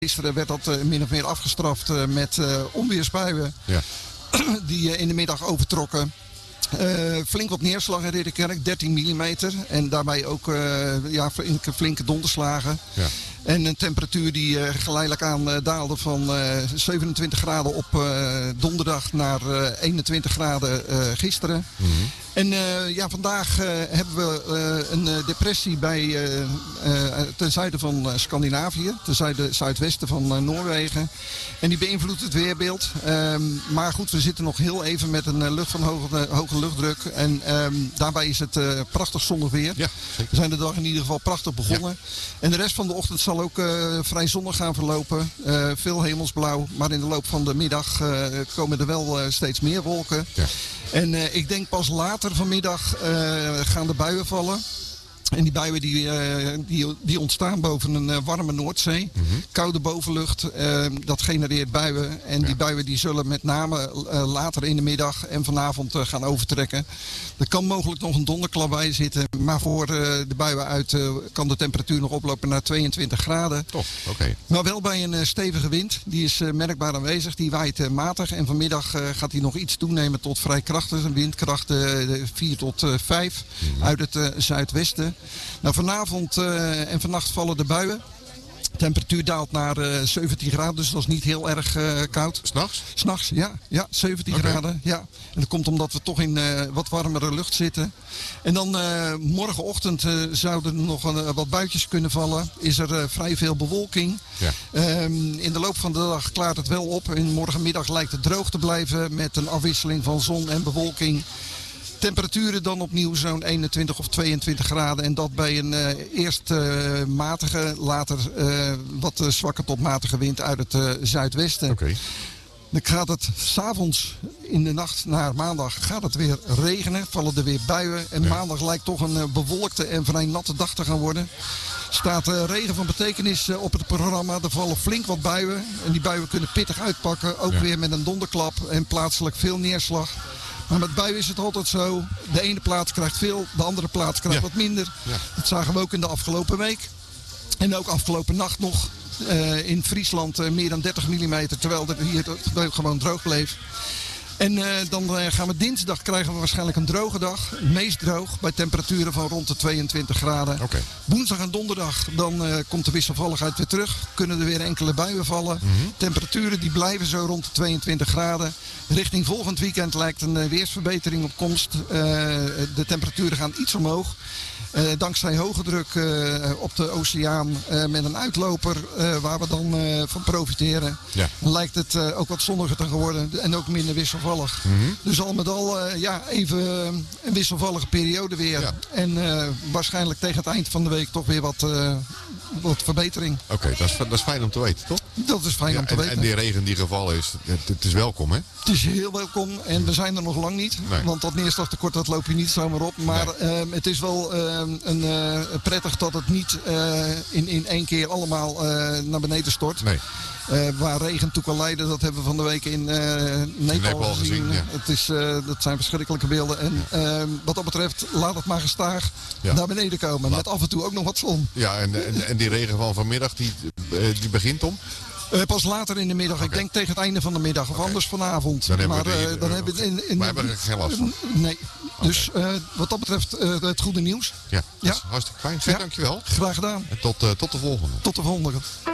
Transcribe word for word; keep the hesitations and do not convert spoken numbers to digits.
Gisteren werd dat uh, min of meer afgestraft uh, met uh, onweersbuien ja. die uh, in de middag overtrokken. Uh, flink wat neerslag in Ridderkerk, dertien millimeter. En daarbij ook uh, ja, flinke, flinke donderslagen. Ja. En een temperatuur die uh, geleidelijk aan uh, daalde van uh, zevenentwintig graden op uh, donderdag naar uh, eenentwintig graden uh, gisteren. Mm-hmm. En uh, ja, vandaag uh, hebben we uh, een uh, depressie bij, uh, uh, ten zuiden van uh, Scandinavië, ten zuiden, zuidwesten van uh, Noorwegen. En die beïnvloedt het weerbeeld. Um, maar goed, we zitten nog heel even met een uh, lucht van hoge, uh, hoge luchtdruk. En um, daarbij is het uh, prachtig zonnig weer. Ja, we zijn de dag in ieder geval prachtig begonnen. Ja. En de rest van de ochtend zal ook uh, vrij zonnig gaan verlopen. Uh, veel hemelsblauw. Maar in de loop van de middag uh, komen er wel uh, steeds meer wolken. Ja. En uh, ik denk pas later vanmiddag uh, gaan de buien vallen. En die buien die, uh, die, die ontstaan boven een uh, warme Noordzee. Mm-hmm. Koude bovenlucht, uh, dat genereert buien. En ja. die buien die zullen met name uh, later in de middag en vanavond uh, gaan overtrekken. Er kan mogelijk nog een donderklap bij zitten. Maar voor uh, de buien uit uh, kan de temperatuur nog oplopen naar tweeëntwintig graden. Toch, oké. Okay. Maar wel bij een uh, stevige wind. Die is uh, merkbaar aanwezig. Die waait uh, matig. En vanmiddag uh, gaat die nog iets toenemen tot vrij krachtig. Een windkracht uh, vier tot vijf mm-hmm. uit het uh, zuidwesten. Nou, vanavond uh, en vannacht vallen de buien. De temperatuur daalt naar uh, zeventien graden, dus dat is niet heel erg uh, koud. S'nachts? S'nachts, ja. ja zeventien okay. graden. Ja. En dat komt omdat we toch in uh, wat warmere lucht zitten. En dan uh, morgenochtend uh, zouden er nog uh, wat buitjes kunnen vallen. Is er uh, vrij veel bewolking. Ja. Um, in de loop van de dag klaart het wel op. En morgenmiddag lijkt het droog te blijven met een afwisseling van zon en bewolking. Temperaturen dan opnieuw zo'n eenentwintig of tweeëntwintig graden. En dat bij een uh, eerst uh, matige, later uh, wat uh, zwakke tot matige wind uit het uh, zuidwesten. Okay. Dan gaat het 's avonds in de nacht naar maandag gaat het weer regenen. Vallen er weer buien. En ja. maandag lijkt toch een uh, bewolkte en vrij natte dag te gaan worden. Staat uh, regen van betekenis uh, op het programma. Er vallen flink wat buien. En die buien kunnen pittig uitpakken. Ook ja. weer met een donderklap en plaatselijk veel neerslag. Maar met buien is het altijd zo. De ene plaats krijgt veel, de andere plaats krijgt ja. wat minder. Ja. Dat zagen we ook in de afgelopen week. En ook afgelopen nacht nog. Uh, in Friesland uh, meer dan dertig millimeter. Terwijl het hier het gewoon droog bleef. En uh, dan uh, gaan we dinsdag krijgen we waarschijnlijk een droge dag. Meest droog bij temperaturen van rond de tweeëntwintig graden. Okay. Woensdag en donderdag dan uh, komt de wisselvalligheid weer terug. Kunnen er weer enkele buien vallen. Mm-hmm. Temperaturen die blijven zo rond de tweeëntwintig graden. Richting volgend weekend lijkt een uh, weersverbetering op komst. Uh, de temperaturen gaan iets omhoog. Uh, dankzij hoge druk uh, op de oceaan uh, met een uitloper uh, waar we dan uh, van profiteren. Ja. Dan lijkt het uh, ook wat zonniger te worden en ook minder wisselvallig. Mm-hmm. Dus al met al uh, ja, even uh, een wisselvallige periode weer. Ja. En uh, waarschijnlijk tegen het eind van de week toch weer wat, uh, wat verbetering. Oké, okay, dat, dat is fijn om te weten, toch? Dat is fijn ja, om te en, weten. En die regen die gevallen is, het, het is welkom, hè? Het is heel welkom en we zijn er nog lang niet. Nee. Want dat neerslagtekort dat loop je niet zomaar op. Maar nee. uh, het is wel uh, een, uh, prettig dat het niet uh, in, in één keer allemaal uh, naar beneden stort. Nee. Uh, waar regen toe kan leiden, dat hebben we van de week in uh, Nepal, Nepal gezien. gezien ja. Het is, uh, dat zijn verschrikkelijke beelden. En uh, wat dat betreft, laat het maar gestaag ja. naar beneden komen. Laat. Met af en toe ook nog wat zon. Ja, en, en, en die regen van vanmiddag, die, die begint om? Uh, pas later in de middag. Okay. Ik denk tegen het einde van de middag. Of okay. anders vanavond. Dan maar hebben we, uh, dan uh, hebben we in, in, maar hebben we er geen last van? Nee. Okay. Dus uh, wat dat betreft uh, het goede nieuws. Ja, ja. hartstikke fijn. Zeg, ja. Dankjewel. Graag gedaan. En tot, uh, tot de volgende. Tot de volgende.